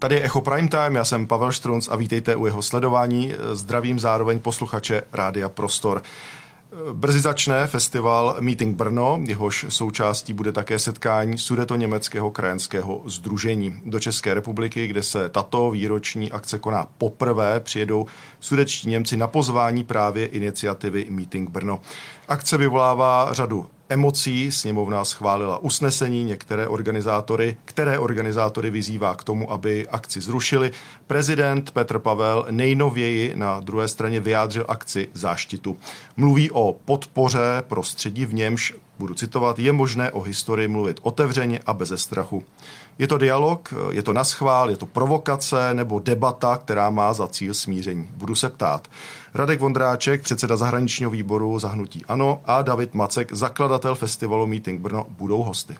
Tady je Echo Prime Time, já jsem Pavel Štrunc a vítejte u jeho sledování. Zdravím zároveň posluchače Rádia Prostor. Brzy začne festival Meeting Brno, jehož součástí bude také setkání Sudetoněmeckého krajanského sdružení. Do České republiky, kde se tato výroční akce koná poprvé, přijedou sudetští Němci na pozvání právě iniciativy Meeting Brno. Akce vyvolává řadu emocí, sněmovna schválila usnesení, které organizátory vyzývá k tomu, aby akci zrušili. Prezident Petr Pavel nejnověji na druhé straně vyjádřil akci záštitu. Mluví o podpoře prostředí, v němž, budu citovat, je možné o historii mluvit otevřeně a beze strachu. Je to dialog, je to naschvál, je to provokace nebo debata, která má za cíl smíření. Budu se ptát. Radek Vondráček, předseda zahraničního výboru za hnutí ANO, a David Macek, zakladatel festivalu Meeting Brno, budou hosty.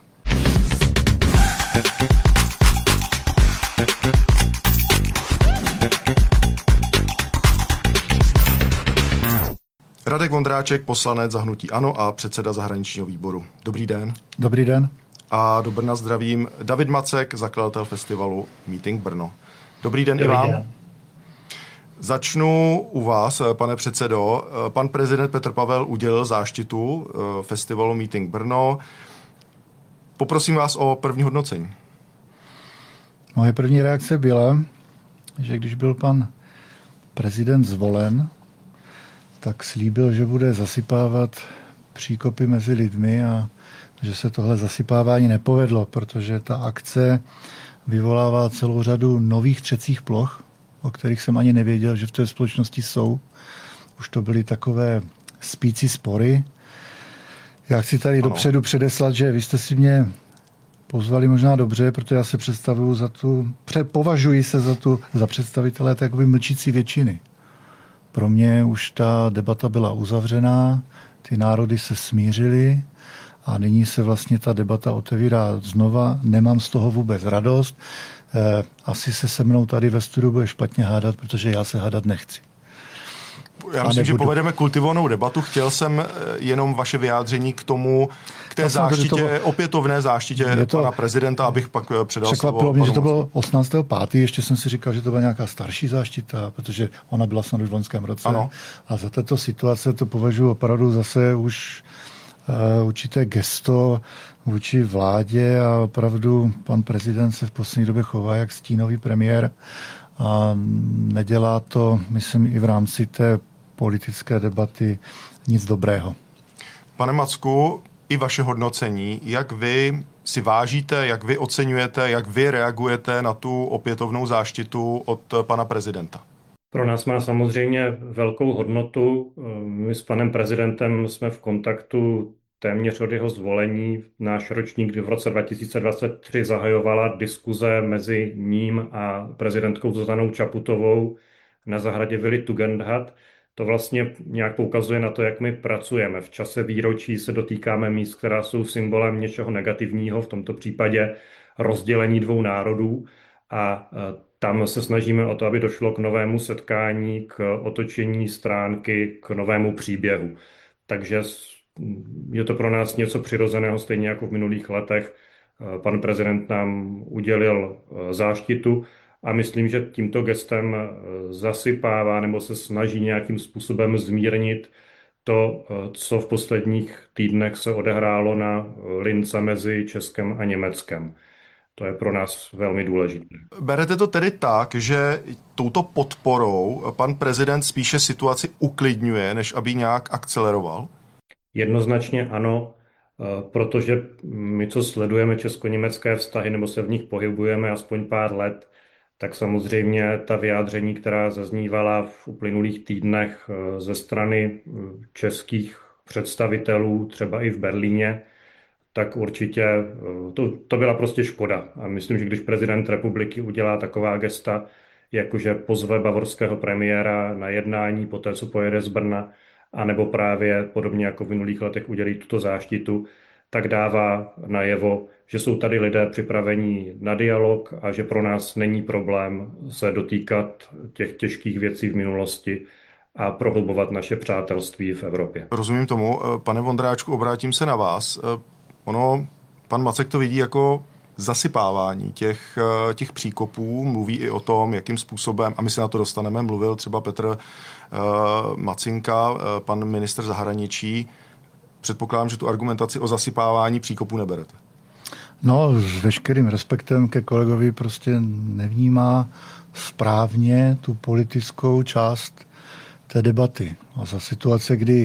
Radek Vondráček, poslanec za hnutí ANO a předseda zahraničního výboru. Dobrý den. Dobrý den. A do Brna zdravím David Macek, zakladatel festivalu Meeting Brno. Dobrý den i vám. Začnu u vás, pane předsedo. Pan prezident Petr Pavel udělil záštitu festivalu Meeting Brno. Poprosím vás o první hodnocení. Moje první reakce byla, že když byl pan prezident zvolen, tak slíbil, že bude zasypávat příkopy mezi lidmi a že se tohle zasypávání nepovedlo, protože ta akce vyvolává celou řadu nových třecích ploch, o kterých jsem ani nevěděl, že v té společnosti jsou. Už to byly takové spící spory. Já chci tady dopředu předeslat, že vy jste si mě pozvali možná dobře, protože já se považuji se za představitele takové mlčící většiny. Pro mě už ta debata byla uzavřená, ty národy se smířily a nyní se vlastně ta debata otevírá znova. Nemám z toho vůbec radost. Asi se mnou tady ve studiu bude špatně hádat, protože já se hádat nechci. Já myslím, že povedeme kultivovanou debatu. Chtěl jsem jenom vaše vyjádření k té záštitě, opětovné záštitě pana prezidenta, abych pak předal slovo. Překvapilo mě, že to bylo 18.5. Ještě jsem si říkal, že to byla nějaká starší záštita, protože ona byla snad už v loňském roce. Ano. A za této situace to považuji opravdu zase už určité gesto vůči vládě a opravdu pan prezident se v poslední době chová jak stínový premiér a nedělá to, myslím, i v rámci té politické debaty nic dobrého. Pane Macku, i vaše hodnocení, jak vy si vážíte, jak vy oceňujete, jak vy reagujete na tu opětovnou záštitu od pana prezidenta? Pro nás má samozřejmě velkou hodnotu. My s panem prezidentem jsme v kontaktu téměř od jeho zvolení. Náš ročník, kdy v roce 2023 zahajovala diskuze mezi ním a prezidentkou Zuzanou Čaputovou na zahradě Vily Tugendhat. To vlastně nějak poukazuje na to, jak my pracujeme. V čase výročí se dotýkáme míst, která jsou symbolem něčeho negativního, v tomto případě rozdělení dvou národů. A tam se snažíme o to, aby došlo k novému setkání, k otočení stránky, k novému příběhu. Takže je to pro nás něco přirozeného, stejně jako v minulých letech. Pan prezident nám udělil záštitu a myslím, že tímto gestem zasypává nebo se snaží nějakým způsobem zmírnit to, co v posledních týdnech se odehrálo na lince mezi Českem a Německem. To je pro nás velmi důležité. Berete to tedy tak, že touto podporou pan prezident spíše situaci uklidňuje, než aby nějak akceleroval? Jednoznačně ano, protože my, co sledujeme česko-německé vztahy nebo se v nich pohybujeme aspoň pár let, tak samozřejmě ta vyjádření, která zaznívala v uplynulých týdnech ze strany českých představitelů, třeba i v Berlíně, tak určitě to byla prostě škoda. A myslím, že když prezident republiky udělá taková gesta, jakože pozve bavorského premiéra na jednání poté, co pojede z Brna, anebo právě podobně jako v minulých letech udělí tuto záštitu, tak dává najevo, že jsou tady lidé připravení na dialog a že pro nás není problém se dotýkat těch těžkých věcí v minulosti a prohlubovat naše přátelství v Evropě. Rozumím tomu. Pane Vondráčku, obrátím se na vás. Pan Macek to vidí jako zasypávání těch příkopů, mluví i o tom, jakým způsobem, a my se na to dostaneme, mluvil třeba Petr Macinka, pan ministr zahraničí. Předpokládám, že tu argumentaci o zasypávání příkopů neberete. No, s veškerým respektem ke kolegovi prostě nevnímá správně tu politickou část té debaty. A za situace, kdy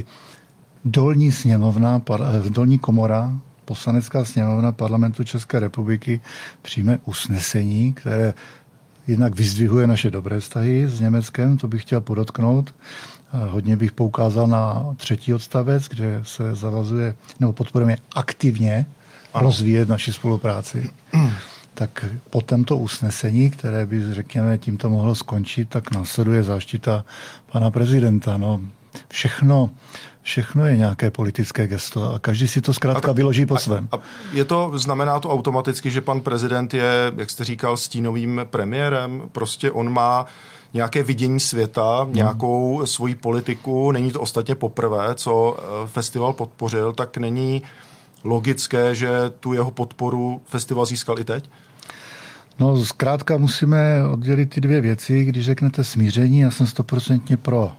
dolní komora, Poslanecká sněmovna Parlamentu České republiky přijme usnesení, které jednak vyzdvihuje naše dobré vztahy s Německem, to bych chtěl podotknout. Hodně bych poukázal na 3. odstavec, kde se zavazuje, nebo podporujeme aktivně rozvíjet naši spolupráci. Tak po tomto usnesení, které by, řekněme, tímto mohlo skončit, tak následuje záštita pana prezidenta. No, všechno je nějaké politické gesto a každý si to zkrátka vyloží po svém. A znamená to automaticky, že pan prezident je, jak jste říkal, stínovým premiérem? Prostě on má nějaké vidění světa, nějakou svoji politiku. Není to ostatně poprvé, co festival podpořil, tak není logické, že tu jeho podporu festival získal i teď? No, zkrátka musíme oddělit ty dvě věci. Když řeknete smíření, já jsem 100% pro.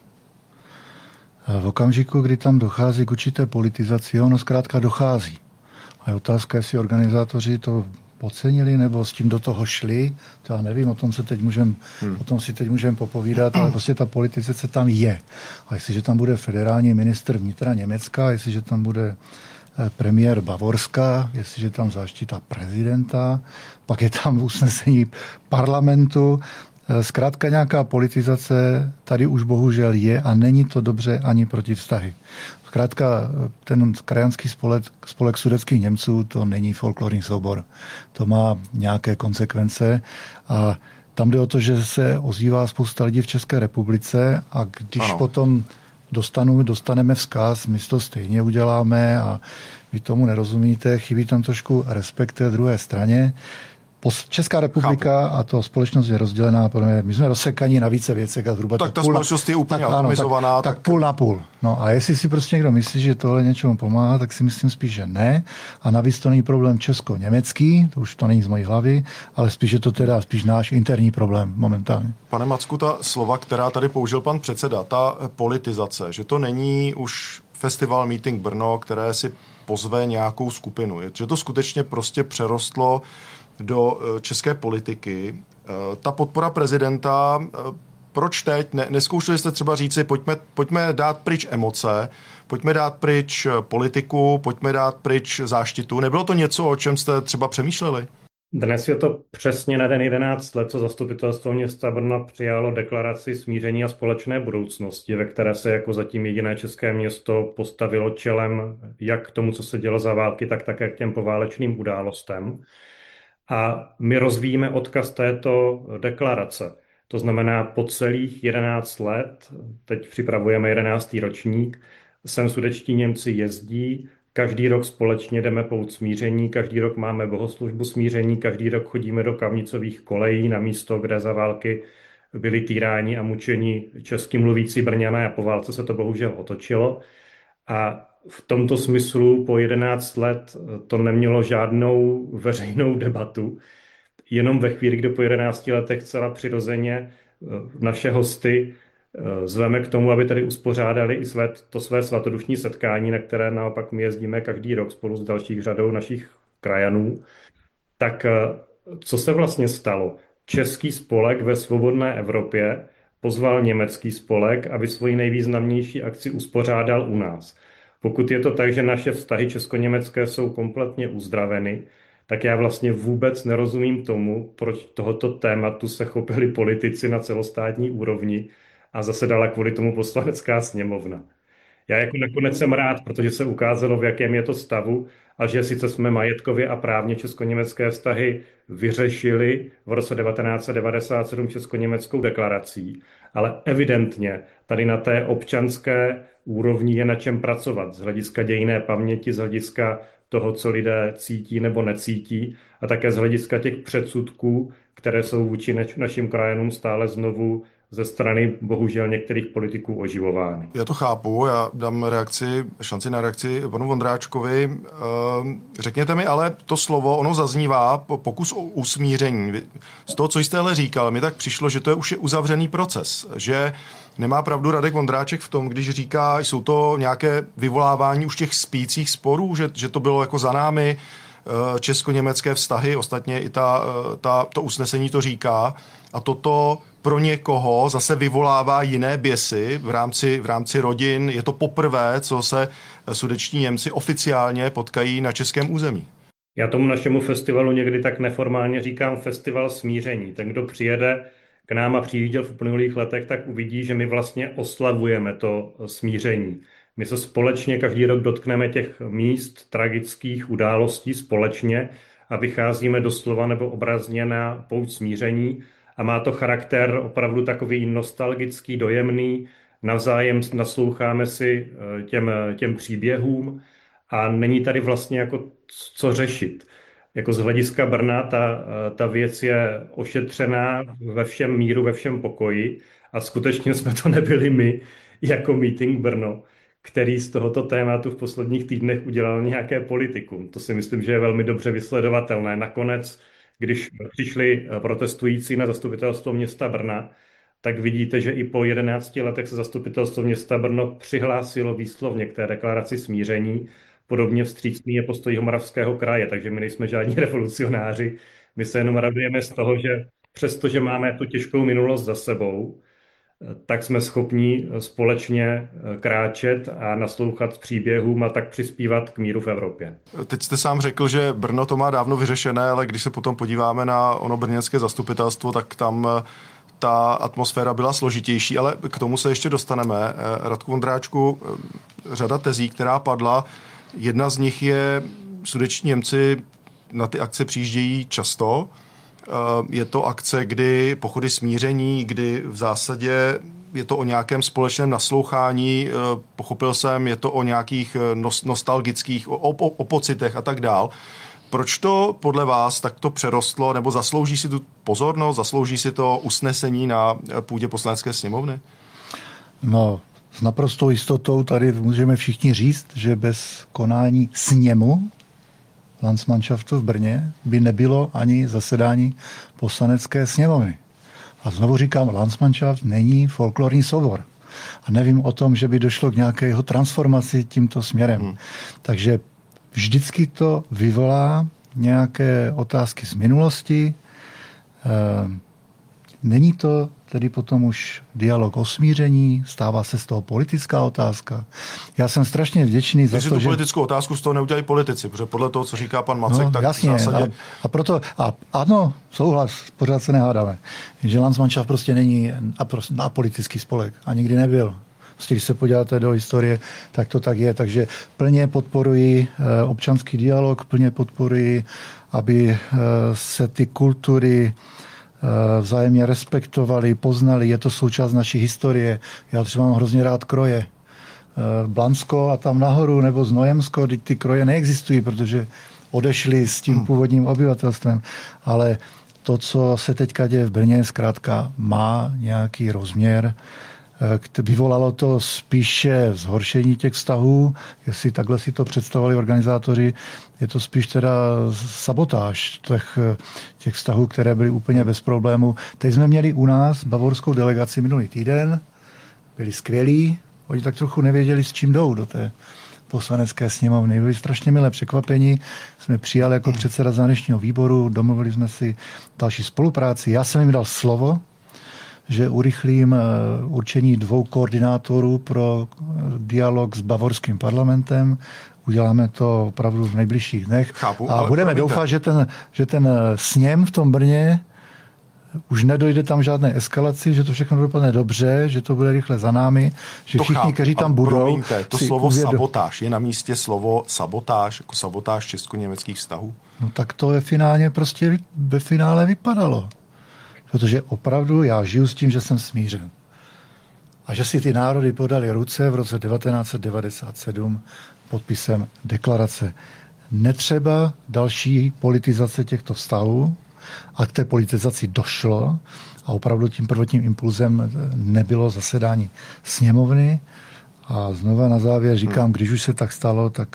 V okamžiku, kdy tam dochází k určité politizaci, ono zkrátka dochází. A je otázka, jestli organizátoři to podcenili nebo s tím do toho šli, to já nevím, o tom si teď můžeme popovídat, ale prostě ta politizace tam je. A jestliže tam bude federální ministr vnitra Německa, jestliže tam bude premiér Bavorska, jestliže tam záštita prezidenta, pak je tam usnesení parlamentu. Zkrátka nějaká politizace tady už bohužel je a není to dobře ani proti vztahy. Zkrátka ten krajanský spolek sudetských Němců, to není folklorní soubor. To má nějaké konsekvence a tam jde o to, že se ozývá spousta lidí v České republice a když potom dostaneme vzkaz, my to stejně uděláme a vy tomu nerozumíte, chybí tam trošku respekt té druhé straně. Česká republika a to společnost je rozdělená, my jsme rozsekaní na více věcech a zhruba tak ta společnost je úplně atomizovaná. Tak půl na půl. No a jestli si prostě někdo myslí, že tohle něčemu pomáhá, tak si myslím spíš, že ne. A navíc to není problém česko-německý, to už to není z mojí hlavy, ale spíš je to teda spíš náš interní problém momentálně. Pane Macku, ta slova, která tady použil pan předseda, ta politizace, že to není už festival Meeting Brno, které si pozve nějakou skupinu, že to skutečně prostě přerostlo do české politiky. Ta podpora prezidenta, proč teď? Neskoušeli jste třeba říci, pojďme dát pryč emoce, pojďme dát pryč politiku, pojďme dát pryč záštitu. Nebylo to něco, o čem jste třeba přemýšleli? Dnes je to přesně na den 11 let, co zastupitelstvo města Brna přijalo deklaraci smíření a společné budoucnosti, ve které se jako zatím jediné české město postavilo čelem jak k tomu, co se dělo za války, tak také k těm poválečným událostem. A my rozvíjíme odkaz této deklarace. To znamená, po celých 11 let, teď připravujeme 11. ročník, sem sudetští Němci jezdí, každý rok společně jdeme pout smíření, každý rok máme bohoslužbu smíření, každý rok chodíme do Kamnicových kolejí na místo, kde za války byli týráni a mučeni česky mluvící Brňané a po válce se to bohužel otočilo. A v tomto smyslu po 11 let to nemělo žádnou veřejnou debatu. Jenom ve chvíli, kdy po 11 letech celá přirozeně naše hosty zveme k tomu, aby tady uspořádali i to své svatodušní setkání, na které naopak my jezdíme každý rok spolu s dalších řadou našich krajanů. Tak co se vlastně stalo? Český spolek ve svobodné Evropě pozval německý spolek, aby svoji nejvýznamnější akci uspořádal u nás. Pokud je to tak, že naše vztahy česko-německé jsou kompletně uzdraveny, tak já vlastně vůbec nerozumím tomu, proč tohoto tématu se chopili politici na celostátní úrovni a zasedala kvůli tomu Poslanecká sněmovna. Já jako nakonec jsem rád, protože se ukázalo, v jakém je to stavu a že sice jsme majetkově a právně česko-německé vztahy vyřešili v roce 1997 česko-německou deklarací, ale evidentně tady na té občanské úrovni je na čem pracovat z hlediska dějinné paměti, z hlediska toho, co lidé cítí nebo necítí a také z hlediska těch předsudků, které jsou vůči našim krajanům stále znovu ze strany bohužel některých politiků oživovány. Já to chápu, já dám šanci na reakci panu Vondráčkovi. Řekněte mi, ale to slovo, ono zaznívá pokus o usmíření. Z toho, co jste ale říkal, mi tak přišlo, že to je už uzavřený proces, že nemá pravdu Radek Vondráček v tom, když říká, jsou to nějaké vyvolávání už těch spících sporů, že to bylo jako za námi, česko-německé vztahy, ostatně i to usnesení to říká, a toto pro někoho zase vyvolává jiné běsy v rámci rodin. Je to poprvé, co se sudetští Němci oficiálně potkají na českém území. Já tomu našemu festivalu někdy tak neformálně říkám festival smíření. Ten, kdo přijede k nám a přijížděl v uplynulých letech, tak uvidí, že my vlastně oslavujeme to smíření. My se společně každý rok dotkneme těch míst, tragických událostí společně a vycházíme doslova nebo obrazně na pouť smíření a má to charakter opravdu takový nostalgický, dojemný, navzájem nasloucháme si těm příběhům a není tady vlastně jako co řešit. Jako z hlediska Brna ta věc je ošetřená ve všem míru, ve všem pokoji a skutečně jsme to nebyli my jako Meeting Brno, který z tohoto tématu v posledních týdnech udělal nějaké politikum. To si myslím, že je velmi dobře vysledovatelné. Nakonec, když přišli protestující na zastupitelstvo města Brna, tak vidíte, že i po 11 letech se zastupitelstvo města Brno přihlásilo výslovně k té deklaraci smíření. Podobně vstřícný je postoj Jihomoravského kraje, takže my nejsme žádní revolucionáři. My se jenom radujeme z toho, že přestože máme tu těžkou minulost za sebou, tak jsme schopni společně kráčet a naslouchat příběhům a tak přispívat k míru v Evropě. Teď jste sám řekl, že Brno to má dávno vyřešené, ale když se potom podíváme na ono brněnské zastupitelstvo, tak tam ta atmosféra byla složitější, ale k tomu se ještě dostaneme. Radku Vondráčku, řada tezí, která padla, jedna z nich je, sudetští Němci na ty akce přijíždějí často. Je to akce, kdy pochody smíření, kdy v zásadě je to o nějakém společném naslouchání, pochopil jsem, je to o nějakých nostalgických, o pocitech a tak dál. Proč to podle vás takto přerostlo, nebo zaslouží si tu pozornost, zaslouží si to usnesení na půdě Poslanecké sněmovny? No, s naprostou jistotou tady můžeme všichni říct, že bez konání sněmu Landsmannschaftu v Brně by nebylo ani zasedání Poslanecké sněmovny. A znovu říkám, Landsmannschaft není folklorní soubor. A nevím o tom, že by došlo k nějakého transformaci tímto směrem. Takže vždycky to vyvolá nějaké otázky z minulosti. Není to tedy potom už dialog o smíření, stává se z toho politická otázka. Já jsem strašně vděčný za to, tu že... politickou otázku z toho neudělají politici, protože podle toho, co říká pan Macek, no, tak jasně, v zásadě... ano, souhlas, pořád se nehádáme. Že Landsmannschaft prostě není apolitický spolek a nikdy nebyl. Prostě, když se podíváte do historie, tak to tak je. Takže plně podporuji občanský dialog, plně podporuji, aby se ty kultury vzájemně respektovali, poznali, je to součást naší historie. Já třeba mám hrozně rád kroje. Blansko a tam nahoru, nebo Znojemsko, ty kroje neexistují, protože odešli s tím původním obyvatelstvem. Ale to, co se teďka děje v Brně, zkrátka má nějaký rozměr. Vyvolalo to spíše zhoršení těch vztahů, jestli takhle si to představovali organizátoři, je to spíš teda sabotáž těch vztahů, které byly úplně bez problému. Teď jsme měli u nás bavorskou delegaci minulý týden, byli skvělí, oni tak trochu nevěděli, s čím jdou do té Poslanecké sněmovny. Byli strašně milé překvapení, jsme přijali jako předseda zahraničního výboru, domluvili jsme si další spolupráci. Já jsem jim dal slovo, že urychlím určení 2 koordinátorů pro dialog s bavorským parlamentem. Uděláme to opravdu v nejbližších dnech. Chápu, a budeme doufat, že ten sněm v tom Brně už nedojde tam žádné eskalaci, že to všechno dopadne dobře, že to bude rychle za námi, že všichni, kteří tam budou... Promiňte, to slovo sabotáž, je na místě slovo sabotáž, jako sabotáž česko-německých vztahů? No tak to ve finále vypadalo. Protože opravdu já žiju s tím, že jsem smířen. A že si ty národy podali ruce v roce 1997 podpisem deklarace. Netřeba další politizace těchto vztahů. a k té politizaci došlo a opravdu tím prvotním impulzem nebylo zasedání sněmovny. A znova na závěr říkám, když už se tak stalo, tak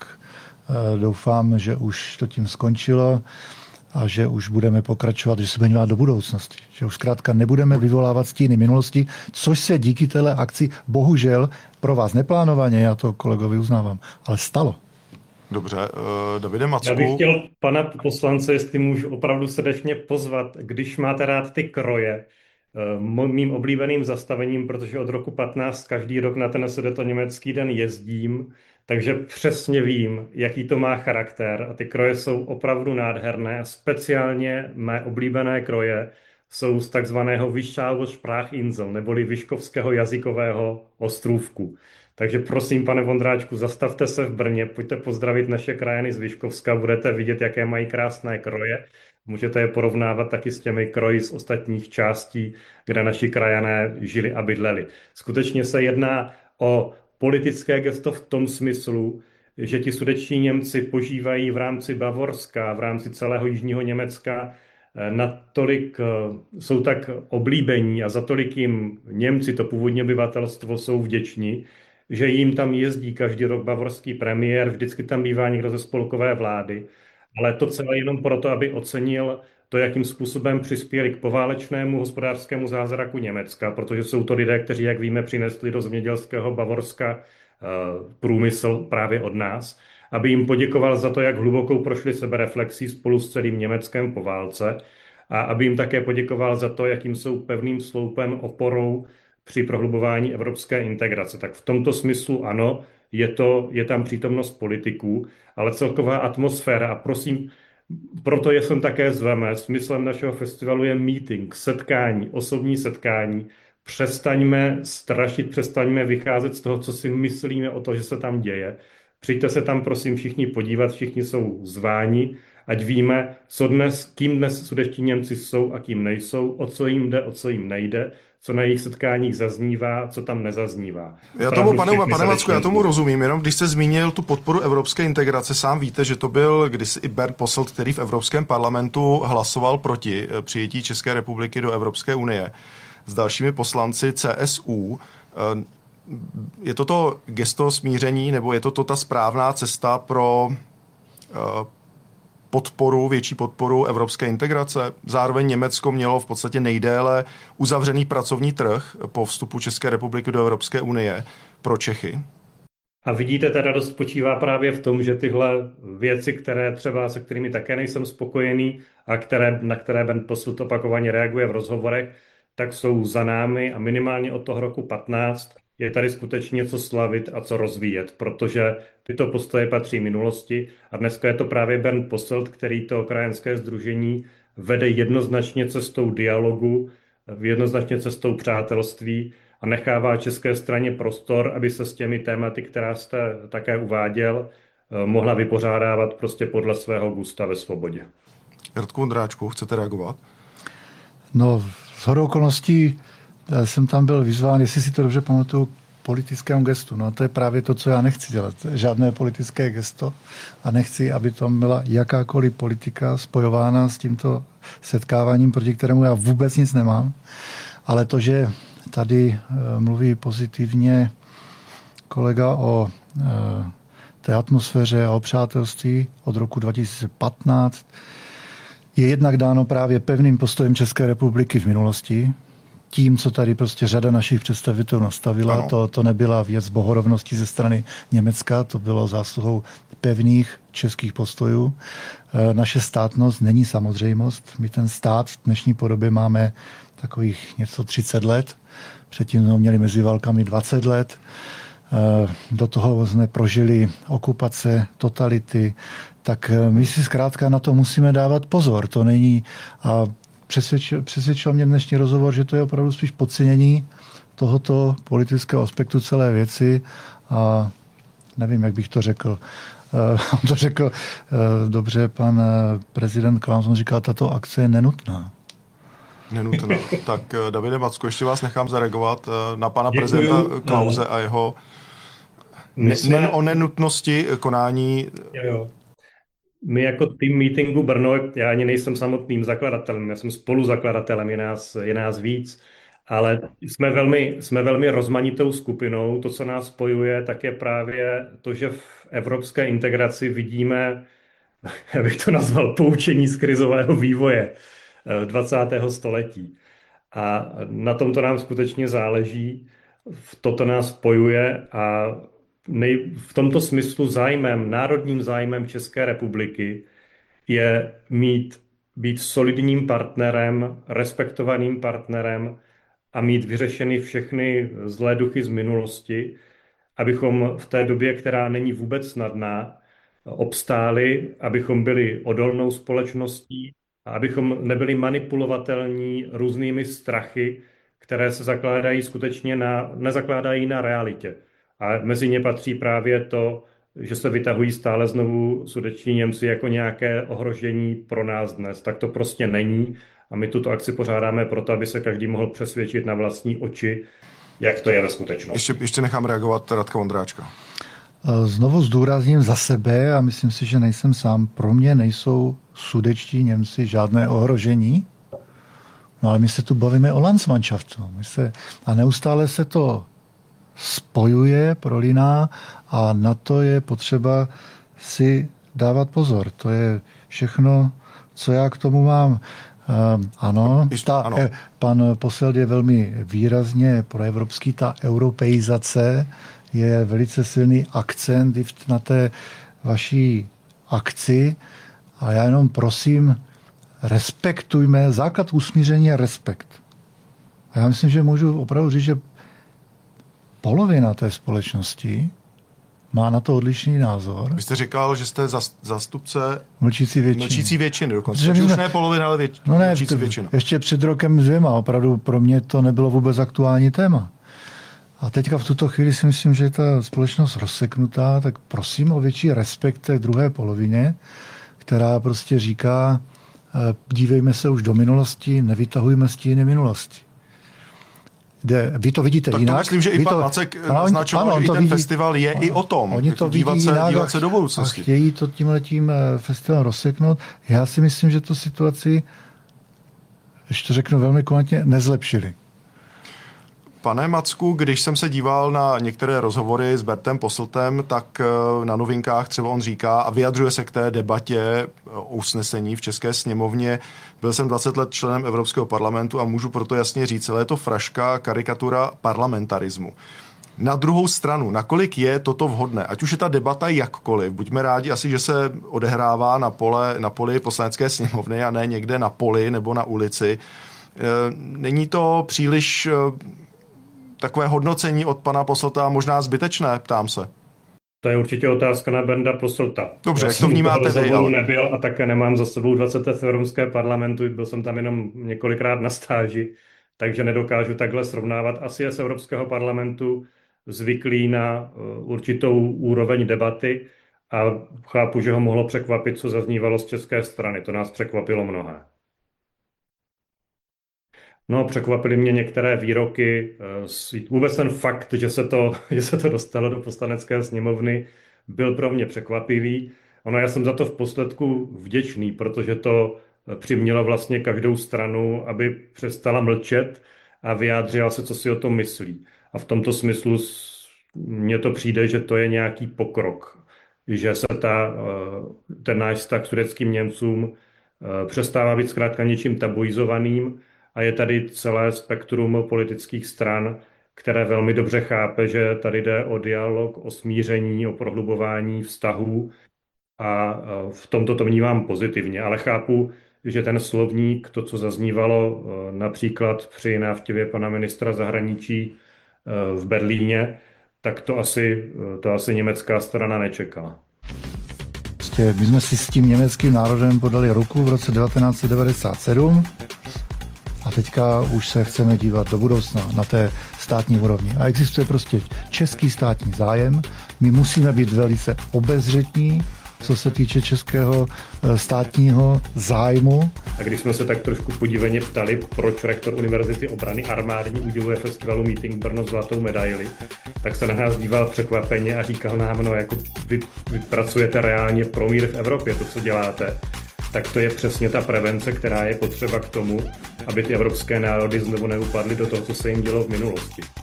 doufám, že už to tím skončilo a že už budeme pokračovat, že se budeme dívat do budoucnosti. Že už zkrátka nebudeme vyvolávat stíny minulosti, což se díky téhle akci bohužel pro vás neplánovaně, já to kolegovi uznávám, ale stalo. Dobře, Davide Macku. Já bych chtěl pana poslance, jestli můžu opravdu srdečně pozvat, když máte rád ty kroje, mým oblíbeným zastavením, protože od roku 15 každý rok na ten Sudetoněmecký den jezdím, takže přesně vím, jaký to má charakter a ty kroje jsou opravdu nádherné a speciálně mé oblíbené kroje jsou z takzvaného Wischauer Sprachinsel, neboli Vyškovského jazykového ostrůvku. Takže prosím, pane Vondráčku, zastavte se v Brně, pojďte pozdravit naše krajany z Vyškovska, budete vidět, jaké mají krásné kroje. Můžete je porovnávat taky s těmi kroji z ostatních částí, kde naši krajané žili a bydleli. Skutečně se jedná o politické gesto v tom smyslu, že ti sudetští Němci požívají v rámci Bavorska, v rámci celého jižního Německa, natolik jsou tak oblíbení a za tolik jim Němci, to původní obyvatelstvo, jsou vděční, že jim tam jezdí každý rok bavorský premiér, vždycky tam bývá někdo ze spolkové vlády, ale to celé jenom proto, aby ocenil to, jakým způsobem přispěli k poválečnému hospodářskému zázraku Německa, protože jsou to lidé, kteří, jak víme, přinesli do zemědělského Bavorska průmysl právě od nás, aby jim poděkoval za to, jak hlubokou prošli sebereflexí spolu s celým Německem po válce a aby jim také poděkoval za to, jakým jsou pevným sloupem, oporou při prohlubování evropské integrace. Tak v tomto smyslu ano, je tam přítomnost politiků, ale celková atmosféra a prosím, proto jsem také zveme. Smyslem našeho festivalu je meeting, setkání, osobní setkání. Přestaňme strašit, přestaňme vycházet z toho, co si myslíme o to, že se tam děje. Přijďte se tam prosím všichni podívat, všichni jsou zváni, ať víme, kým dnes sudetští Němci jsou a kým nejsou, o co jim jde, o co jim nejde, co na jejich setkáních zaznívá, co tam nezaznívá. Já tomu, pane Macku, já tomu rozumím, jenom když jste zmínil tu podporu evropské integrace, sám víte, že to byl kdysi i Bernd Posselt, který v Evropském parlamentu hlasoval proti přijetí České republiky do Evropské unie s dalšími poslanci CSU. Je to gesto smíření, nebo je to ta správná cesta pro větší podporu evropské integrace? Zároveň Německo mělo v podstatě nejdéle uzavřený pracovní trh po vstupu České republiky do Evropské unie pro Čechy. A vidíte, ta radost spočívá právě v tom, že tyhle věci, se kterými také nejsem spokojený a na které Bernd Posselt opakovaně reaguje v rozhovorech, tak jsou za námi a minimálně od toho roku 15 je tady skutečně co slavit a co rozvíjet, protože tyto postoje patří minulosti a dneska je to právě Bernd Posselt, který to krajanské sdružení vede jednoznačně cestou dialogu, jednoznačně cestou přátelství a nechává české straně prostor, aby se s těmi tématy, která jste také uváděl, mohla vypořádávat prostě podle svého gusta ve svobodě. Radku Vondráčku, chcete reagovat? No, shodou okolností jsem tam byl vyzván, jestli si to dobře pamatuju, politickému gestu. No to je právě to, co já nechci dělat. Žádné politické gesto a nechci, aby tam byla jakákoliv politika spojována s tímto setkáváním, proti kterému já vůbec nic nemám. Ale to, že tady mluví pozitivně kolega o té atmosféře a o přátelství od roku 2015, je jednak dáno právě pevným postojem České republiky v minulosti, tím, co tady prostě řada našich představitelů nastavila. To nebyla věc bohorovnosti ze strany Německa, to bylo zásluhou pevných českých postojů. Naše státnost není samozřejmost. My ten stát v dnešní podobě máme takových něco 30 let. Předtím jsme měli mezi válkami 20 let. Do toho jsme prožili okupace, totality. Tak my si zkrátka na to musíme dávat pozor. To není... A přesvědčil mě dnešní rozhovor, že to je opravdu spíš podcenění tohoto politického aspektu celé věci a nevím, jak bych to řekl. On to řekl dobře pan prezident Klaus, on říkal, tato akce je nenutná. Nenutná. Tak Davide Macku, ještě vás nechám zareagovat na pana prezidenta Klause a jeho o nenutnosti konání. Jo. My jako tým Meetingu Brno, já ani nejsem samotným zakladatelem, já jsem spoluzakladatelem, je nás víc, ale jsme velmi rozmanitou skupinou. To, co nás spojuje, tak je právě to, že v evropské integraci vidíme, já bych to nazval, poučení z krizového vývoje 20. století. A na tomto nám skutečně záleží, toto nás spojuje a v tomto smyslu národním zájmem České republiky je být solidním partnerem, respektovaným partnerem a mít vyřešeny všechny zlé duchy z minulosti, abychom v té době, která není vůbec snadná, obstáli, abychom byli odolnou společností a abychom nebyli manipulovatelní různými strachy, které se nezakládají na realitě. A mezi ně patří právě to, že se vytahují stále znovu sudetští Němci jako nějaké ohrožení pro nás dnes. Tak to prostě není. A my tuto akci pořádáme proto, aby se každý mohl přesvědčit na vlastní oči, jak to je ve skutečnosti. Ještě nechám reagovat Radka Vondráčka. Znovu zdůrazním za sebe a myslím si, že nejsem sám. Pro mě nejsou sudetští Němci žádné ohrožení. No ale my se tu bavíme o Landsmannschaftu. A neustále se to spojuje, prolíná a na to je potřeba si dávat pozor. To je všechno, co já k tomu mám. Ano. Pan Posselt je velmi výrazně proevropský. Ta europeizace je velice silný akcent na té vaší akci. A já jenom prosím, respektujme, základ usmíření je respekt. A já myslím, že můžu opravdu říct, že polovina té společnosti má na to odlišný názor. Vy jste říkal, že jste zástupce mlčící většiny dokonce. Už ne polovina, ale mlčící většina. Ještě před rokem 2, opravdu pro mě to nebylo vůbec aktuální téma. A teďka v tuto chvíli si myslím, že je ta společnost rozseknutá, tak prosím o větší respekt té druhé polovině, která prostě říká, dívejme se už do minulosti, nevytahujme stíny minulosti. Vy to vidíte tak jinak. Tak to myslím, že i pan Macek naznačoval, že i ten festival je i o tom. Oni to dívat se do budoucnosti. A chtějí to tímhletím festivalem rozseknout. Já si myslím, že tu situaci, když to řeknu velmi komentně, nezlepšili. Pane Macku, když jsem se díval na některé rozhovory s Bertem Posseltem, tak na Novinkách třeba on říká a vyjadřuje se k té debatě o usnesení v České sněmovně. Byl jsem 20 let členem Evropského parlamentu a můžu proto jasně říct, ale je to fraška, karikatura parlamentarismu. Na druhou stranu, nakolik je toto vhodné? Ať už je ta debata jakkoliv, buďme rádi asi, že se odehrává na poli Poslanecké sněmovny a ne někde na poli nebo na ulici. Není to příliš takové hodnocení od pana Posselta možná zbytečné, ptám se. To je určitě otázka na Bernda Posselta. Dobře, jak to vnímáte vy? Já nebyl a také nemám za sebou 20 let v Evropském parlamentu, byl jsem tam jenom několikrát na stáži, takže nedokážu takhle srovnávat. Asi je z Evropského parlamentu zvyklý na určitou úroveň debaty a chápu, že ho mohlo překvapit, co zaznívalo z české strany. To nás překvapilo mnohé. No, překvapily mě některé výroky. Vůbec ten fakt, že se to dostalo do Poslanecké sněmovny, byl pro mě překvapivý. Já jsem za to v posledku vděčný, protože to přimělo vlastně každou stranu, aby přestala mlčet a vyjádřila se, co si o tom myslí. A v tomto smyslu mně to přijde, že to je nějaký pokrok, že se ten náš vztah k sudetským Němcům přestává být zkrátka něčím tabuizovaným. A je tady celé spektrum politických stran, které velmi dobře chápe, že tady jde o dialog, o smíření, o prohlubování vztahů a v tomto to vnímám pozitivně. Ale chápu, že ten slovník, to, co zaznívalo například při návštěvě pana ministra zahraničí v Berlíně, tak to asi německá strana nečekala. My jsme si s tím německým národem podali ruku v roce 1997. A teďka už se chceme dívat do budoucna na té státní úrovni. A existuje prostě český státní zájem. My musíme být velice obezřetní, co se týče českého státního zájmu. A když jsme se tak trošku podíveně ptali, proč rektor Univerzity obrany armádní uděluje festivalu Meeting Brno zlatou medaili, tak se na nás díval překvapeně a říkal nám, no jako vy pracujete reálně pro mír v Evropě, to, co děláte. Tak to je přesně ta prevence, která je potřeba k tomu, aby ty evropské národy znovu neupadly do toho, co se jim dělo v minulosti.